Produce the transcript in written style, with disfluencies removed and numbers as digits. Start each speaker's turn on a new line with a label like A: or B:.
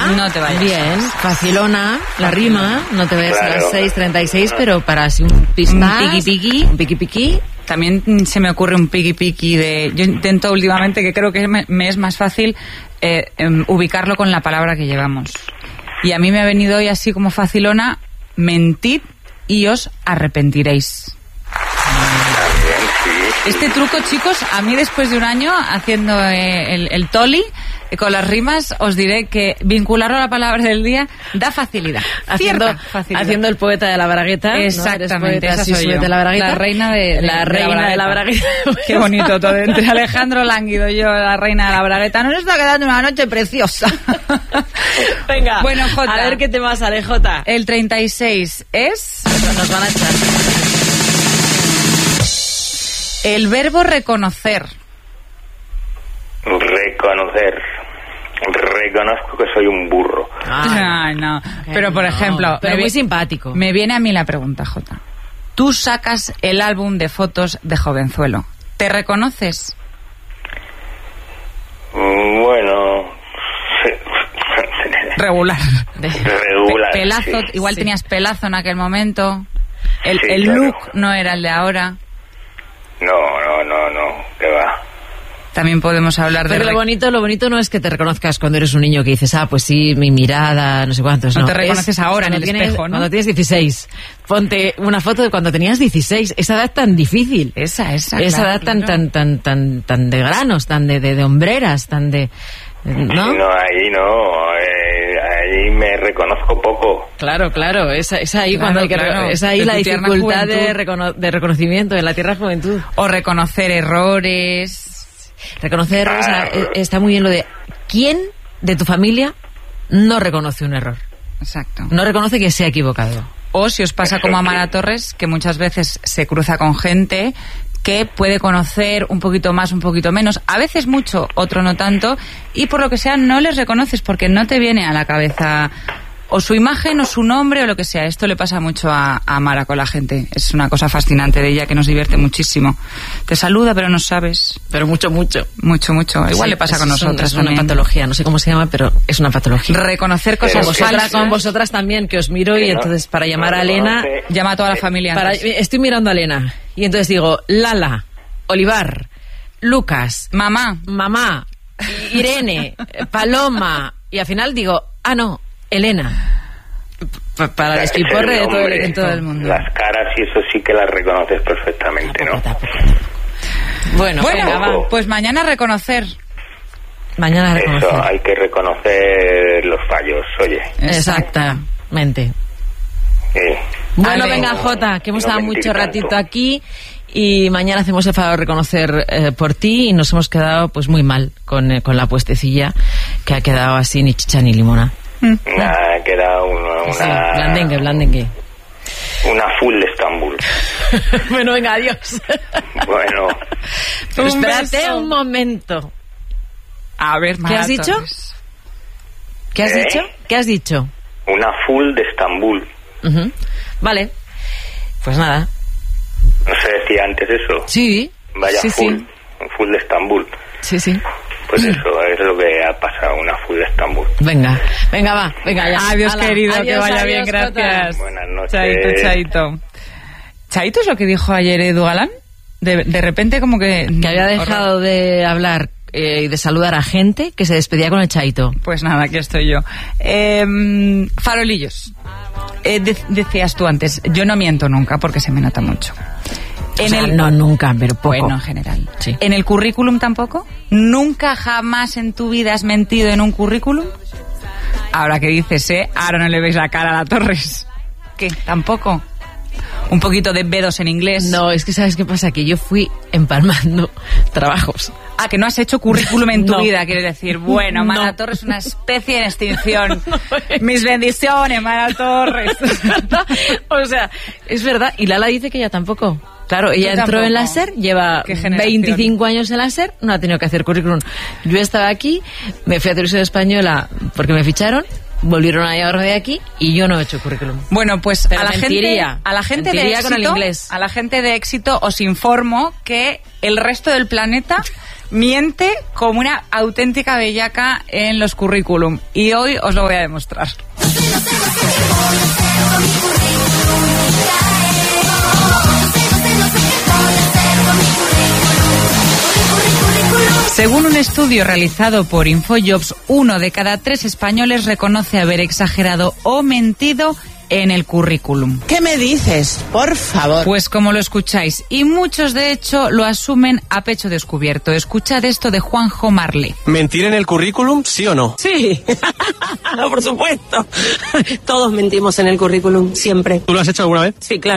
A: No te vayas.
B: Bien, facilona, la rima. No te vayas a las 6:36, pero para así un piqui-piqui. Un piqui-piqui.
A: También se me ocurre un piqui-piqui de... Yo intento últimamente, que creo que me es más fácil ubicarlo con la palabra que llevamos. Y a mí me ha venido hoy así como facilona: mentid y os arrepentiréis. Este truco, chicos, a mí después de un año haciendo el toli, con las rimas, os diré que vincularlo a la palabra del día da facilidad.
B: Haciendo el poeta de la Bragueta.
A: Exactamente,
B: ¿no?
A: esa soy yo.
B: De la Bragueta.
A: La reina de
B: la Bragueta.
A: Qué bonito todo. Entre Alejandro Lánguido y yo, la reina de la Bragueta. Nos está quedando una noche preciosa.
B: Venga,
A: bueno, Jota,
B: a ver qué te más sale, Jota.
A: El 36 es...
B: Nos van a echar.
A: El verbo reconocer.
C: Reconozco que soy un burro.
A: Ay, no. Pero, por ejemplo...
B: Pero muy simpático.
A: Me viene a mí la pregunta, Jota. Tú sacas el álbum de fotos de jovenzuelo. ¿Te reconoces?
C: Bueno...
A: Regular.
C: Regular.
A: Pelazo,
C: sí.
A: igual
B: Sí.
A: tenías pelazo en aquel momento. El
C: claro.
A: look no era el de ahora.
C: No, que va.
A: También podemos hablar de...
B: Pero lo bonito no es que te reconozcas cuando eres un niño que dices, pues sí, mi mirada, no sé cuántos.
A: No te reconoces ahora en el espejo, ¿no?
B: Cuando tienes 16. Ponte una foto de cuando tenías 16. Esa edad tan difícil.
A: Esa
B: edad tan de granos, tan de hombreras, tan de... ¿no?
C: Ahí ahí me reconozco poco.
B: Claro, es ahí
A: Claro,
B: cuando
A: claro.
B: Es ahí
A: De
B: la
A: tu tierna
B: dificultad
A: juventud.
B: de reconocimiento en la tierna juventud.
A: O reconocer errores.
B: Reconocer errores, está muy bien lo de ¿quién de tu familia no reconoce un error?
A: Exacto.
B: No reconoce que se ha equivocado.
A: O si os pasa como a Mara Torres, que muchas veces se cruza con gente que puede conocer un poquito más, un poquito menos, a veces mucho, otro no tanto, y por lo que sea no les reconoces porque no te viene a la cabeza o su imagen o su nombre o lo que sea. Esto le pasa mucho a Mara con la gente. Es una cosa fascinante de ella que nos divierte muchísimo. Te saluda pero no sabes.
B: Pero mucho.
A: Mucho. Igual
B: Sí,
A: le pasa con nosotras
B: es una
A: también.
B: patología, no sé cómo se llama, pero es una patología.
A: Reconocer cosas falsas.
B: Con vosotras también, que os miro y entonces para llamar a Elena...
A: Llama a toda la familia.
B: Estoy mirando a Elena y entonces digo, Lala, Olivar, Lucas,
A: Mamá,
B: Irene, Paloma, y al final digo, no, Elena. Para el despiporre de todo el mundo.
C: Las caras y eso sí que las reconoces perfectamente, ¿no?
B: Bueno, venga, va.
A: Pues mañana reconocer.
C: Eso, hay que reconocer los fallos, oye.
B: Exactamente.
C: Sí.
B: Bueno,
A: Ale.
B: venga, Jota, que hemos
C: No
B: estado
C: mentir
B: mucho ratito
C: tanto.
B: aquí y mañana hacemos el favor de reconocer por ti y nos hemos quedado pues muy mal con la puestecilla que ha quedado así ni chicha ni limona.
C: Ha quedado una
B: Sí, blandengue.
C: Una full de Estambul.
B: Bueno, venga, adiós.
C: Bueno.
B: Pero espérate un momento.
A: A ver,
B: ¿Qué has dicho? ¿Qué has dicho?
C: Una full de Estambul.
B: Uh-huh. Vale. Pues nada.
C: ¿No se decía antes eso?
B: Sí.
C: Vaya
B: sí,
C: full.
B: sí.
C: Full de Estambul.
B: Sí.
C: Pues eso es lo que ha pasado, una full de Estambul.
B: Venga, va. Venga, ya.
A: Adiós,
B: Hala.
A: querido, que
B: Adiós,
A: vaya bien,
B: Jota.
A: gracias.
C: Buenas noches.
A: Chaito. ¿Chaito es lo que dijo ayer Edu Galán? De repente como que
B: había dejado de hablar y de saludar a gente que se despedía con el chaito.
A: Pues nada, aquí estoy yo. Farolillos. Decías tú antes, yo no miento nunca porque se me nota mucho.
B: No nunca, pero poco.
A: Bueno, en general.
B: Sí.
A: ¿En el currículum tampoco? ¿Nunca jamás en tu vida has mentido en un currículum? Ahora que dices, ahora no le veis la cara a la Torres. ¿Qué? ¿Tampoco? Un poquito de B2 en inglés.
B: No, es que ¿sabes qué pasa? Que yo fui empalmando trabajos.
A: Que no has hecho currículum en tu
B: No.
A: vida, quiere decir. Bueno, Mara Torres es una especie en extinción. Mis bendiciones, Mara Torres.
B: O sea, es verdad. Y Lala dice que ella tampoco. Claro, ella entró
A: tampoco.
B: en la SER, lleva
A: ¿Qué generación?
B: 25 años en la SER, no ha tenido que hacer currículum. Yo estaba aquí, me fui a Televisión Española porque me ficharon, volvieron a llevarme de aquí y yo no he hecho currículum.
A: Bueno, pues
B: Pero
A: a la gente de
B: mentiría con el
A: éxito,
B: inglés.
A: a la gente de éxito os informo que el resto del planeta miente como una auténtica bellaca en los currículum. Y hoy os lo voy a demostrar. Según un estudio realizado por Infojobs, 1 de cada 3 españoles reconoce haber exagerado o mentido en el currículum.
D: ¿Qué me dices? Por favor.
A: Pues como lo escucháis, y muchos de hecho lo asumen a pecho descubierto. Escuchad esto de Juanjo Marley.
E: ¿Mentir en el currículum, sí o no?
D: Sí, por supuesto. Todos mentimos en el currículum, siempre.
E: ¿Tú lo has hecho alguna vez?
D: Sí, claro.